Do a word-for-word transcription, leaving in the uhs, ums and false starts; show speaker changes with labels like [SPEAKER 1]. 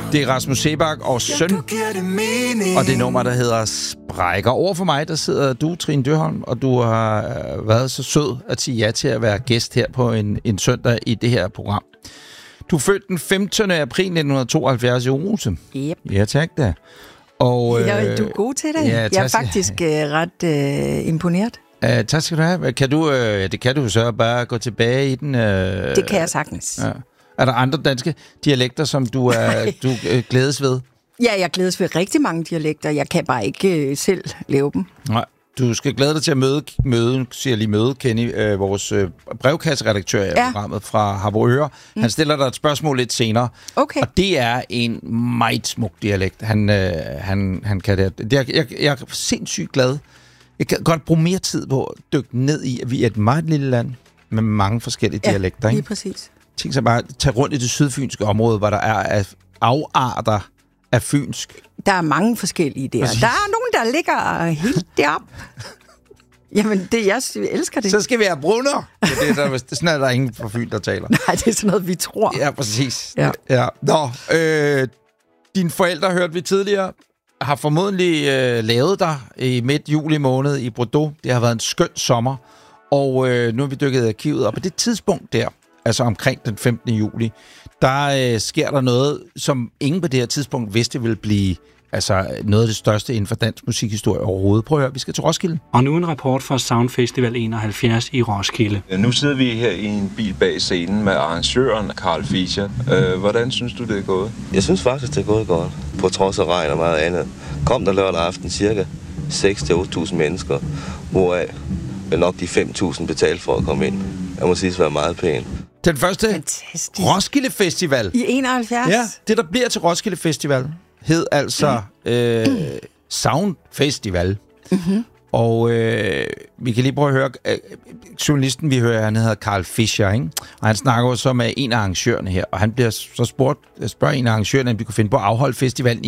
[SPEAKER 1] Det er Rasmus Seebach og Søn, og det nummer, der hedder Sprækker. Over for mig, der sidder du, Trine Dyrholm, og du har været så sød at sige ja til at være gæst her på en, en søndag i det her program. Du er født den femtende april nitten tooghalvfjerds i Odense.
[SPEAKER 2] Yep.
[SPEAKER 1] Ja, tak da. Og,
[SPEAKER 2] ja, du er god til det.
[SPEAKER 1] Ja,
[SPEAKER 2] jeg er faktisk uh, ret uh, imponeret.
[SPEAKER 1] Uh, tak skal du have. Kan du, uh, det kan du så bare gå tilbage i den. Uh,
[SPEAKER 2] det kan jeg sagtens.
[SPEAKER 1] Ja. Er der andre danske dialekter, som du, er, du uh, glædes ved?
[SPEAKER 2] Ja, jeg glædes ved rigtig mange dialekter. Jeg kan bare ikke uh, selv lave dem.
[SPEAKER 1] Nej. Du skal glæde dig til at møde, møde siger lige møde, Kenny, øh, vores øh, brevkasseredaktør i ja. programmet fra Harboøre. Mm. Han stiller dig et spørgsmål lidt senere.
[SPEAKER 2] Okay.
[SPEAKER 1] Og det er en meget smuk dialekt. Han, øh, han, han kan det. Jeg, jeg, jeg er sindssygt glad. Jeg kan godt bruge mere tid på at dykke ned i, at vi er et meget lille land med mange forskellige
[SPEAKER 2] ja,
[SPEAKER 1] dialekter.
[SPEAKER 2] Lige
[SPEAKER 1] ikke?
[SPEAKER 2] præcis.
[SPEAKER 1] Tænk så bare, tage rundt i det sydfynske område, hvor der er afarter af fynsk.
[SPEAKER 2] Der er mange forskellige der. Præcis. Der er nogen, der ligger helt deroppe. Jamen, det, jeg elsker det.
[SPEAKER 1] Så skal vi have brunner. Ja, det er der, sådan er der ingen fra Fyn, der taler.
[SPEAKER 2] Nej, det er sådan noget, vi tror.
[SPEAKER 1] Ja, præcis.
[SPEAKER 2] Ja.
[SPEAKER 1] Ja. Nå, øh, dine forældre, hørte vi tidligere, har formodentlig øh, lavet dig i midt juli måned i Bordeaux. Det har været en skøn sommer. Og øh, nu har vi dykket i arkivet. Og på det tidspunkt der, altså omkring den femtende juli, der øh, sker der noget, som ingen på det her tidspunkt vidste ville blive altså noget af det største inden for dansk musikhistorie overhovedet. Prøv at høre, vi skal til Roskilde.
[SPEAKER 3] Og nu en rapport fra Sound Festival enoghalvfjerds i Roskilde.
[SPEAKER 4] Ja, nu sidder vi her i en bil bag scenen med arrangøren Carl Fischer. Øh, hvordan synes du, det er gået?
[SPEAKER 5] Jeg synes faktisk, det er gået godt, på trods af regn og meget andet. Kom der lørdag aften cirka seks til otte tusind mennesker, hvoraf vel nok de fem tusind betalt for at komme ind. Jeg må sige, det var meget pænt.
[SPEAKER 1] Den første
[SPEAKER 2] Fantastisk.
[SPEAKER 1] Roskilde Festival.
[SPEAKER 2] I enoghalvfjerds?
[SPEAKER 1] Ja, det der bliver til Roskilde Festival hed altså mm. øh, Sound Festival. Mm-hmm. Og øh, vi kan lige prøve at høre, øh, journalisten vi hører, han hedder Carl Fischer, ikke? Og han snakker jo så med en af arrangørerne her, og han bliver så spurgt, spørger en af arrangørerne, om vi kunne finde på at afholde festivalen